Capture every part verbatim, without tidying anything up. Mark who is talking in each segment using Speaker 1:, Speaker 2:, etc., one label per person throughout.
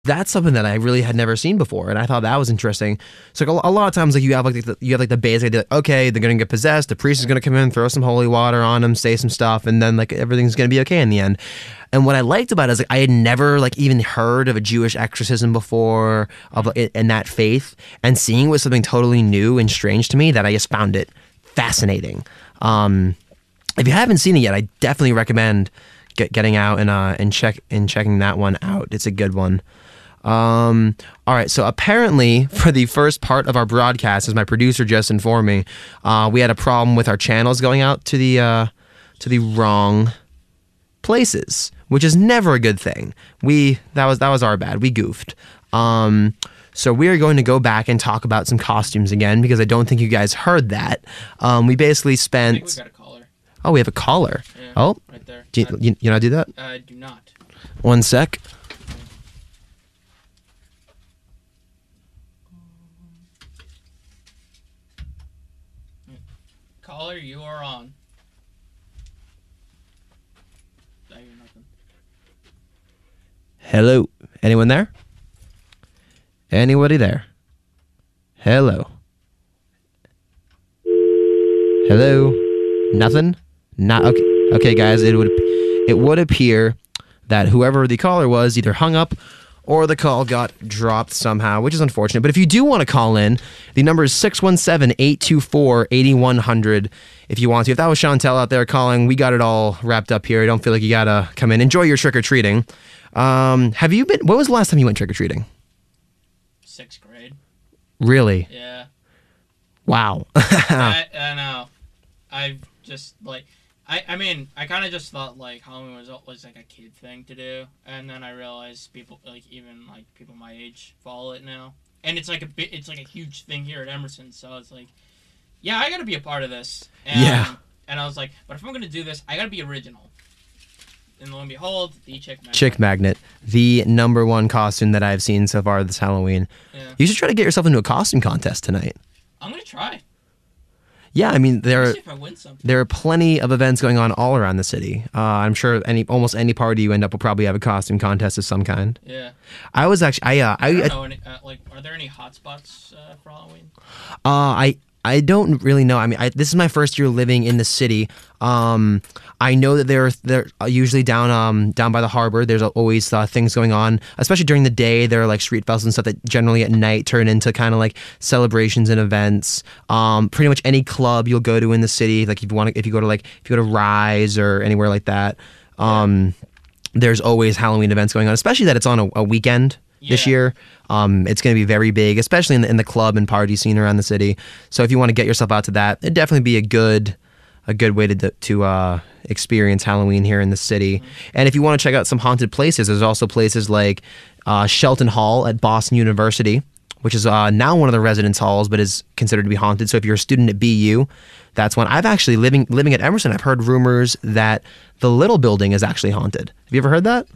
Speaker 1: That's something that I really had never seen before, and I thought that was interesting. So like, a, a lot of times, like you have like the, you have like the basic idea, like, okay, they're gonna get possessed. The priest is gonna come in, throw some holy water on them, say some stuff, and then like everything's gonna be okay in the end. And what I liked about it is like I had never like even heard of a Jewish exorcism before of in that faith, and seeing was something totally new and strange to me that I just found it fascinating. Um, if you haven't seen it yet, I definitely recommend get, getting out and uh and check and checking that one out. It's a good one. Um, all right, so apparently for the first part of our broadcast, as my producer just informed me, uh, we had a problem with our channels going out to the uh, to the wrong places, which is never a good thing. We that was that was our bad. We goofed. Um, so we are going to go back and talk about some costumes again because I don't think you guys heard that. Um, we basically spent.
Speaker 2: I think we got a caller.
Speaker 1: Oh, we have a caller.
Speaker 2: Yeah,
Speaker 1: oh,
Speaker 2: right there.
Speaker 1: Do you,
Speaker 2: Uh,
Speaker 1: you, you know how to do that?
Speaker 2: I do not.
Speaker 1: One sec.
Speaker 2: Caller, you are on. I hear nothing.
Speaker 1: Hello. Anyone there? Anybody there? Hello. Hello. Nothing? Not okay. Okay, guys. It would it would appear that whoever the caller was either hung up or the call got dropped somehow, which is unfortunate. But if you do want to call in, the number is six one seven, eight two four, eight one zero zero if you want to. If that was Chantel out there calling, we got it all wrapped up here. I don't feel like you got to come in. Enjoy your trick-or-treating. Um, have you been... When was the last time you went trick-or-treating?
Speaker 2: Sixth grade.
Speaker 1: Really?
Speaker 2: Yeah.
Speaker 1: Wow.
Speaker 2: I, I know. I've just, like... I, I mean, I kind of just thought, like, Halloween was, was, like, a kid thing to do. And then I realized people, like, even, like, people my age follow it now. And it's, like, a bit, it's, like, a huge thing here at Emerson. So it's, like, yeah, I gotta be a part of this. And,
Speaker 1: Yeah.
Speaker 2: And I was like, but if I'm gonna do this, I gotta be original. And lo and behold, the Chick Magnet.
Speaker 1: Chick Magnet. The number one costume that I've seen so far this Halloween.
Speaker 2: Yeah.
Speaker 1: You should try to get yourself into a costume contest tonight.
Speaker 2: I'm gonna try.
Speaker 1: Yeah, I mean, there are,
Speaker 2: See if I win something.
Speaker 1: there are plenty of events going on all around the city. Uh, I'm sure any almost any party you end up will probably have a costume contest of some kind.
Speaker 2: Yeah.
Speaker 1: I was actually, I, uh, I,
Speaker 2: I don't
Speaker 1: I,
Speaker 2: know. Any, uh, like, are there any hotspots uh, for Halloween?
Speaker 1: Uh, I I don't really know. I mean, I, this is my first year living in the city. Um, I know that they're they're usually down um down by the harbor. There's always uh, things going on, especially during the day. There are like street festivals and stuff that generally at night turn into kind of like celebrations and events. Um, pretty much any club you'll go to in the city, like if you want to, if you go to like if you go to Rise or anywhere like that, um, there's always Halloween events going on. Especially that it's on a, a weekend. This
Speaker 2: Yeah.
Speaker 1: year, um, it's going to be very big, especially in the, in the club and party scene around the city. So if you want to get yourself out to that, it'd definitely be a good, a good way to to uh, experience Halloween here in the city. Mm-hmm. And if you want to check out some haunted places, there's also places like uh, Shelton Hall at Boston University, which is uh, now one of the residence halls, but is considered to be haunted. So if you're a student at B U, that's one. I've actually living living at Emerson. I've heard rumors that the Little Building is actually haunted. Have you ever heard that?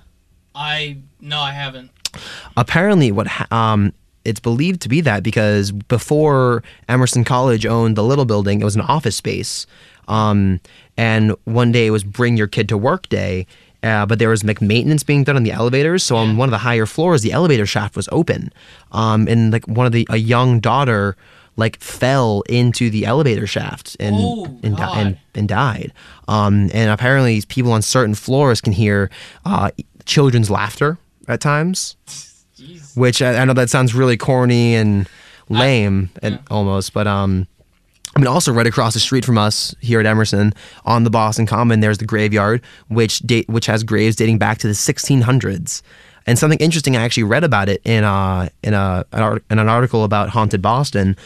Speaker 2: I no, I haven't.
Speaker 1: Apparently, what ha- um, it's believed to be that because before Emerson College owned the Little Building, it was an office space. Um, and one day it was bring your kid to work day, uh, but there was like maintenance being done on the elevators. So on one of the higher floors, the elevator shaft was open, um, and like one of the a young daughter like fell into the elevator shaft and
Speaker 2: Oh,
Speaker 1: and, di-
Speaker 2: God.
Speaker 1: and and died. Um, and apparently, people on certain floors can hear uh, children's laughter at times.
Speaker 2: Jeez.
Speaker 1: Which I, I know that sounds really corny and lame
Speaker 2: I-
Speaker 1: and
Speaker 2: yeah.
Speaker 1: almost, but um, I mean, also right across the street from us here at Emerson on the Boston Common, there's the graveyard, which date which has graves dating back to the sixteen hundreds. And something interesting I actually read about it in uh in a an, art, in an article about haunted Boston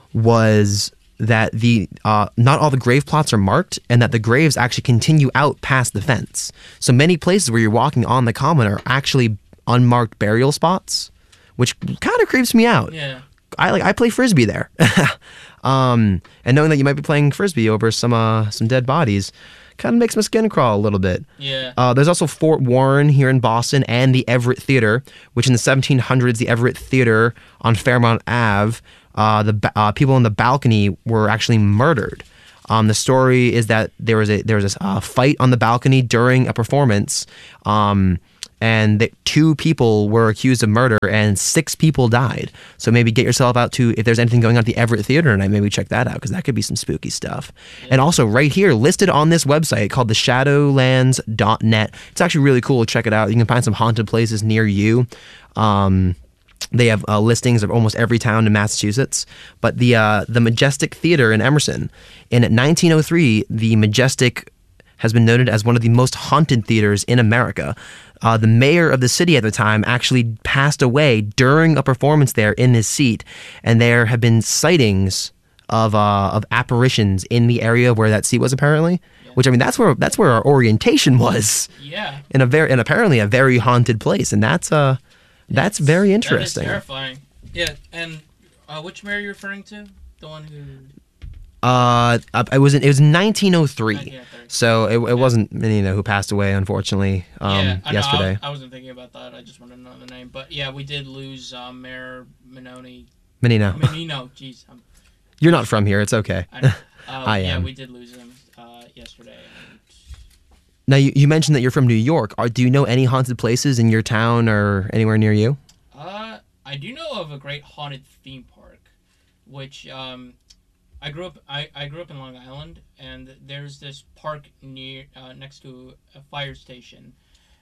Speaker 1: was that the uh, not all the grave plots are marked, and that the graves actually continue out past the fence. So many places where you're walking on the common are actually unmarked burial spots, which kind of creeps me out.
Speaker 2: Yeah.
Speaker 1: I like I play frisbee there, um, and knowing that you might be playing frisbee over some uh, some dead bodies, kind of makes my skin crawl a little bit.
Speaker 2: Yeah.
Speaker 1: Uh, there's also Fort Warren here in Boston and the Everett Theater, which in the seventeen hundreds, the Everett Theater on Fairmount Ave, uh, the ba- uh, people on the balcony were actually murdered. Um, the story is that there was a there was a uh, fight on the balcony during a performance, um, and the, two people were accused of murder, and six people died. So maybe get yourself out to, if there's anything going on at the Everett Theater tonight, maybe check that out, because that could be some spooky stuff. Yeah. And also right here, listed on this website called the shadowlands dot net. It's actually really cool. Check it out. You can find some haunted places near you. Um, They have uh, listings of almost every town in Massachusetts. But the uh, the Majestic Theater in Emerson, in nineteen oh three, the Majestic has been noted as one of the most haunted theaters in America. Uh, the mayor of the city at the time actually passed away during a performance there in his seat, and there have been sightings of uh, of apparitions in the area where that seat was apparently. Yeah. Which I mean, that's where that's where our orientation was.
Speaker 2: Yeah.
Speaker 1: In a very and apparently a very haunted place, and that's uh that's very interesting.
Speaker 2: That is terrifying. Yeah, and uh, which mayor are you referring to? The one who.
Speaker 1: Uh, it was it was nineteen oh three,
Speaker 2: nineteen oh three.
Speaker 1: So it, it yeah. wasn't you know who passed away unfortunately um
Speaker 2: yeah, I
Speaker 1: yesterday.
Speaker 2: Know, I, I wasn't thinking about that. I just wanted to know the name, but yeah, we did lose uh, Mayor Menoni.
Speaker 1: Menino.
Speaker 2: Menino, jeez. I'm,
Speaker 1: You're not from here. It's okay.
Speaker 2: I, know. Uh,
Speaker 1: I
Speaker 2: yeah,
Speaker 1: am.
Speaker 2: we did lose him uh, yesterday. And...
Speaker 1: Now you, you mentioned that you're from New York. Are do you know any haunted places in your town or anywhere near you?
Speaker 2: Uh, I do know of a great haunted theme park, which um. I grew up. I, I grew up in Long Island, and there's this park near uh, next to a fire station,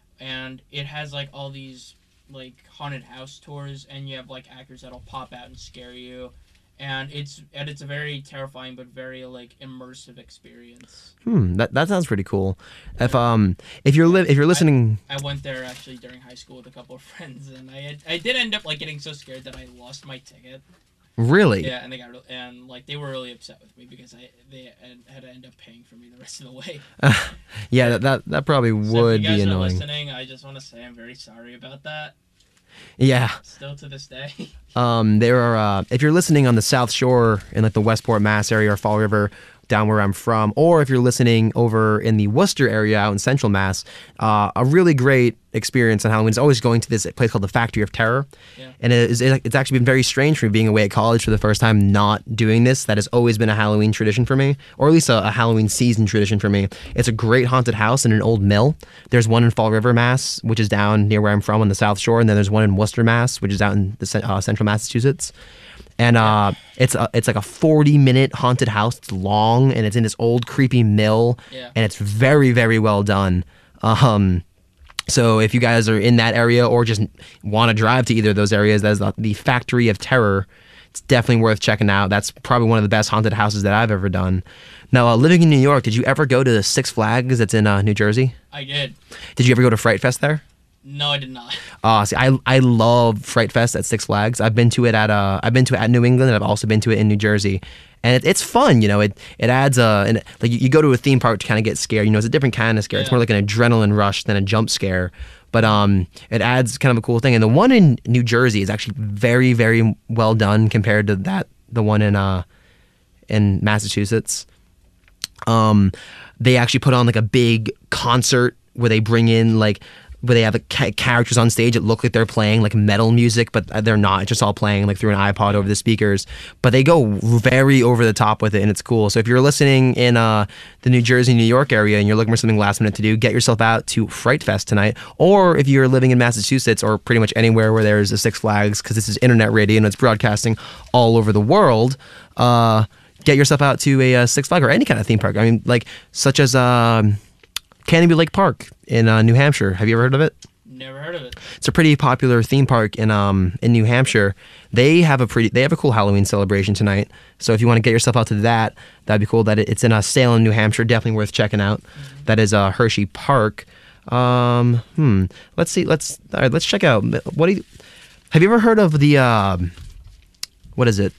Speaker 2: and it has like all these like haunted house tours, and you have like actors that'll pop out and scare you, and it's and it's a very terrifying but very like immersive experience.
Speaker 1: Hmm, that that sounds pretty cool. If um if you're li- if you're listening,
Speaker 2: I, I went there actually during high school with a couple of friends, and I had, I did end up like getting so scared that I lost my ticket.
Speaker 1: Really?
Speaker 2: Yeah, and they got and like they were really upset with me because I they had, had to end up paying for me the rest of the way.
Speaker 1: Uh, yeah, that, that that probably
Speaker 2: so
Speaker 1: would
Speaker 2: if you guys
Speaker 1: be
Speaker 2: are
Speaker 1: annoying.
Speaker 2: listening, I just want to say I'm very sorry about that.
Speaker 1: Yeah.
Speaker 2: Still to this day.
Speaker 1: um, there are uh, if you're listening on the South Shore in like the Westport, Mass area or Fall River, down where I'm from, or if you're listening over in the Worcester area out in Central Mass, uh, a really great experience on Halloween is always going to this place called the Factory of Terror.
Speaker 2: Yeah. And
Speaker 1: it is, it's actually been very strange for me being away at college for the first time not doing this. That has always been a Halloween tradition for me, or at least a, a Halloween season tradition for me. It's a great haunted house in an old mill. There's one in Fall River, Mass, which is down near where I'm from on the South Shore, and then there's one in Worcester, Mass, which is out in the uh, Central Massachusetts. And uh, it's a, it's like a forty minute haunted house. It's long, and it's in this old creepy mill,
Speaker 2: yeah.
Speaker 1: and it's very, very well done. Um, so if you guys are in that area or just want to drive to either of those areas, that's the, the Factory of Terror. It's definitely worth checking out. That's probably one of the best haunted houses that I've ever done. Now, uh, living in New York, did you ever go to the Six Flags that's in uh, New Jersey?
Speaker 2: I did.
Speaker 1: Did you ever go to Fright Fest there?
Speaker 2: No, I did not.
Speaker 1: Uh, see, I I love Fright Fest at Six Flags. I've been to it at uh I've been to it at New England, and I've also been to it in New Jersey, and it, it's fun. You know, it it adds a and like you, you go to a theme park to kind of get scared. You know, it's a different kind of scare.
Speaker 2: Yeah.
Speaker 1: It's more like an adrenaline rush than a jump scare. But um, it adds kind of a cool thing. And the one in New Jersey is actually very very well done compared to that the one in uh in Massachusetts. Um, they actually put on like a big concert where they bring in like. Where they have the ca- characters on stage that look like they're playing like metal music, but they're not. It's just all playing like through an iPod over the speakers. But they go very over the top with it, and it's cool. So if you're listening in uh, the New Jersey, New York area, and you're looking for something last minute to do, get yourself out to Fright Fest tonight. Or if you're living in Massachusetts or pretty much anywhere where there's a Six Flags, because this is internet radio and it's broadcasting all over the world, uh, get yourself out to a, a Six Flags or any kind of theme park. I mean, like such as. Um, Canopy Lake Park in uh, New Hampshire. Have you ever heard of it?
Speaker 2: Never heard of it.
Speaker 1: It's a pretty popular theme park in um in New Hampshire. They have a pretty they have a cool Halloween celebration tonight. So if you want to get yourself out to that, that'd be cool. That it's in uh, Salem, New Hampshire. Definitely worth checking out. Mm-hmm. That is uh, Hershey Park. Um, hmm. Let's see. Let's all right. Let's check out. What do you have you ever heard of the uh, what is it?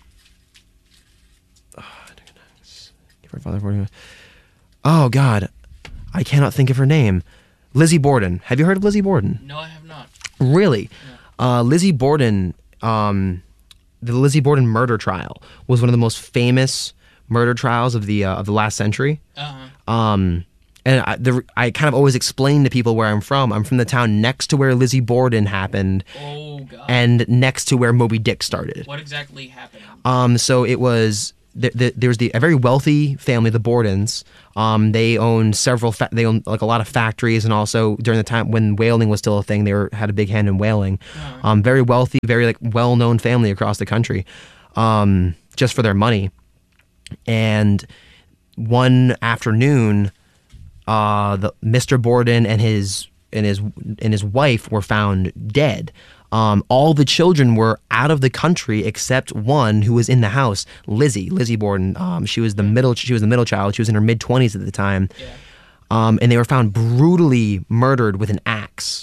Speaker 1: Oh God. I cannot think of her name. Lizzie Borden. Have you heard of Lizzie Borden?
Speaker 2: No, I have not.
Speaker 1: Really? No. Uh, Lizzie Borden, um, the Lizzie Borden murder trial was one of the most famous murder trials of the uh, of the last century.
Speaker 2: Uh-huh.
Speaker 1: Um, and I, the, I kind of always explain to people where I'm from. I'm from the town next to where Lizzie Borden happened.
Speaker 2: Oh, God.
Speaker 1: And next to where Moby Dick started.
Speaker 2: What exactly happened?
Speaker 1: Um, so it was th- th- there was the a very wealthy family, the Bordens. Um, they owned several. Fa- they owned like a lot of factories, and also during the time when whaling was still a thing, they were had a big hand in whaling. Um, very wealthy, very like well-known family across the country, um, just for their money. And one afternoon, uh, the Mister Borden and his and his and his wife were found dead. Um, all the children were out of the country except one who was in the house, Lizzie, Lizzie Borden. Um, she was the middle. She was the middle child. She was in her mid twenties at the time,
Speaker 2: Yeah.
Speaker 1: um, and they were found brutally murdered with an axe.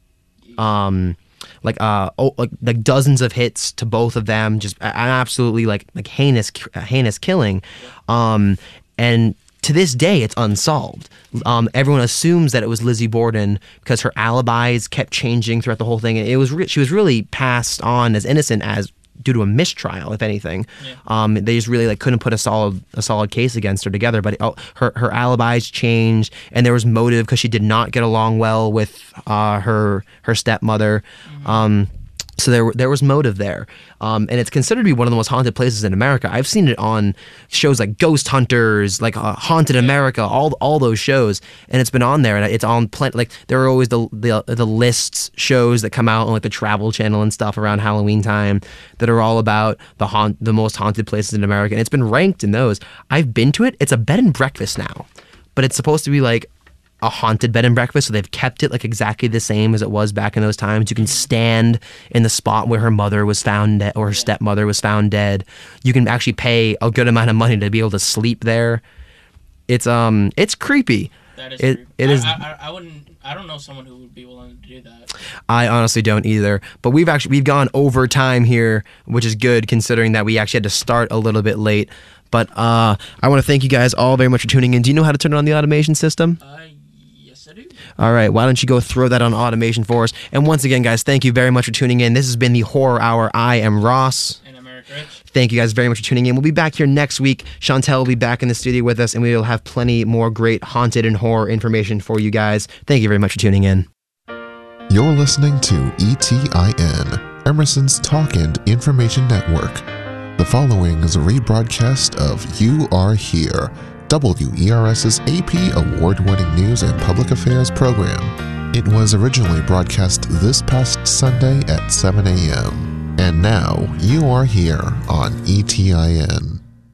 Speaker 1: Um, like uh, oh, like like dozens of hits to both of them, just an absolutely like like heinous heinous killing, um, and. To this day, it's unsolved. Um, everyone assumes that it was Lizzie Borden because her alibis kept changing throughout the whole thing, and it was re- she was really passed on as innocent as due to a mistrial, if anything.
Speaker 2: Yeah.
Speaker 1: Um, they just really like couldn't put a solid a solid case against her together. But oh, her her alibis changed, and there was motive because she did not get along well with uh, her her stepmother. Mm-hmm. Um, So there, there was motive there, um, and it's considered to be one of the most haunted places in America. I've seen it on shows like Ghost Hunters, like uh, Haunted America, all all those shows, and it's been on there, and it's on plenty. Like there are always the the the lists shows that come out on like the Travel Channel and stuff around Halloween time that are all about the haunt the most haunted places in America, and it's been ranked in those. I've been to it. It's a bed and breakfast now, but it's supposed to be like a haunted bed and breakfast, so they've kept it like exactly the same as it was back in those times. You can stand in the spot where her mother was found dead, or her stepmother was found dead. You can actually pay a good amount of money to be able to sleep there. It's um, it's creepy.
Speaker 2: That is.
Speaker 1: It
Speaker 2: creepy.
Speaker 1: it
Speaker 2: I,
Speaker 1: is.
Speaker 2: I, I, I wouldn't. I don't know someone who would be willing to do that.
Speaker 1: I honestly don't either. But we've actually we've gone over time here, which is good considering that we actually had to start a little bit late. But uh, I want to thank you guys all very much for tuning in. Do you know how to turn on the automation system?
Speaker 2: Uh, yes, I do.
Speaker 1: All right, why don't you go throw that on automation for us? And once again, guys, thank you very much for tuning in. This has been the Horror Hour. I am Ross.
Speaker 2: And I'm Eric Rich.
Speaker 1: Thank you guys very much for tuning in. We'll be back here next week. Chantel will be back in the studio with us, and we will have plenty more great haunted and horror information for you guys. Thank you very much for tuning in.
Speaker 3: You're listening to E T I N, Emerson's Talk and Information Network. The following is a rebroadcast of You Are Here, W E R S's A P award-winning news and public affairs program. It was originally broadcast this past Sunday at seven a.m. And now, You Are Here on E T I N.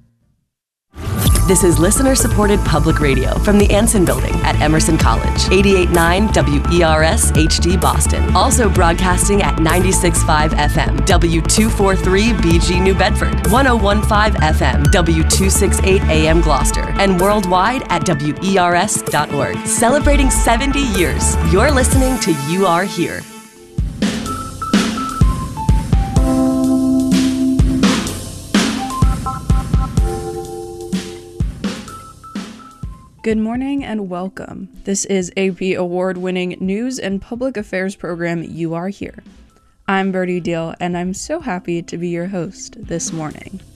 Speaker 4: This is listener-supported public radio from the Anson Building at Emerson College. eighty-eight point nine W E R S H D Boston. Also broadcasting at ninety-six point five F M W two forty-three B G New Bedford. one oh one point five F M W two sixty-eight A M Gloucester. And worldwide at W E R S dot org. Celebrating seventy years. You're listening to You Are Here.
Speaker 5: Good morning and welcome. This is A P award-winning news and public affairs program You Are Here. I'm Birdie Deal, and I'm so happy to be your host this morning.